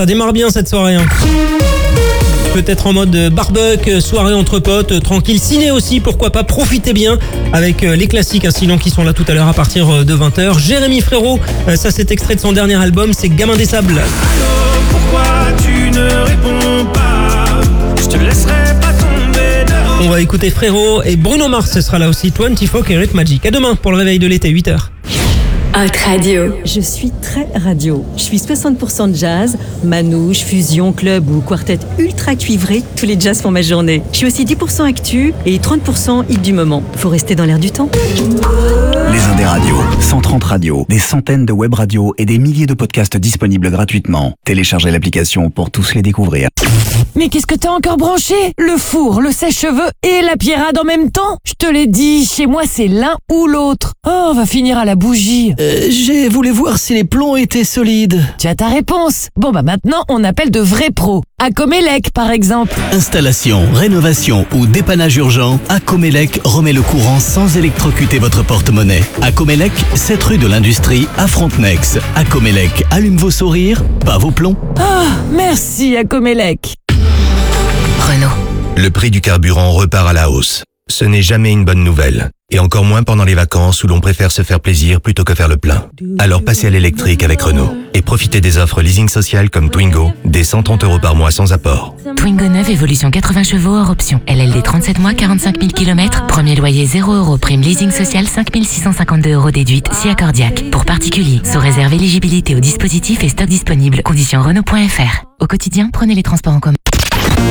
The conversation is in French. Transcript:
Ça démarre bien cette soirée. Peut-être en mode barbecue, soirée entre potes, tranquille, ciné aussi, pourquoi pas, profitez bien avec les classiques, sinon qui sont là tout à l'heure à partir de 20h. Jérémy Frérot, ça c'est extrait de son dernier album, c'est Gamin des Sables. Allô, pourquoi tu ne réponds pas? Je te laisserai pas tomber dehors. On va écouter Frérot et Bruno Mars, ce sera là aussi, 24 Karat Magic. À demain pour le réveil de l'été, 8h. Hot Radio. Je suis très radio. Je suis 60% jazz, manouche, fusion, club ou quartet ultra cuivré. Tous les jazz font ma journée. Je suis aussi 10% actu et 30% hit du moment. Faut rester dans l'air du temps. Les Indés radios, 130 radios, des centaines de web radios et des milliers de podcasts disponibles gratuitement. Téléchargez l'application pour tous les découvrir. Mais qu'est-ce que t'as encore branché? Le four, le sèche-cheveux et la pierrade en même temps? Je te l'ai dit, chez moi c'est l'un ou l'autre. Oh, on va finir à la bougie. J'ai voulu voir si les plombs étaient solides. Tu as ta réponse. Bon maintenant on appelle de vrais pros. Acomelec par exemple. Installation, rénovation ou dépannage urgent, Acomelec remet le courant sans électrocuter votre porte-monnaie. Acomelec, 7 rue de l'Industrie à Frontenex. Acomelec allume vos sourires, pas vos plombs. Ah, merci Acomelec. Renault. Le prix du carburant repart à la hausse. Ce n'est jamais une bonne nouvelle. Et encore moins pendant les vacances où l'on préfère se faire plaisir plutôt que faire le plein. Alors passez à l'électrique avec Renault. Et profitez des offres leasing social comme Twingo, dès 130 € par mois sans apport. Twingo 9, évolution 80 chevaux hors option. LLD 37 mois, 45 000 km. Premier loyer 0 €. Prime leasing social 5 652 € déduite si accordiaque. Pour particuliers, sous réserve éligibilité au dispositif et stock disponible. Conditions Renault.fr. Au quotidien, prenez les transports en commun.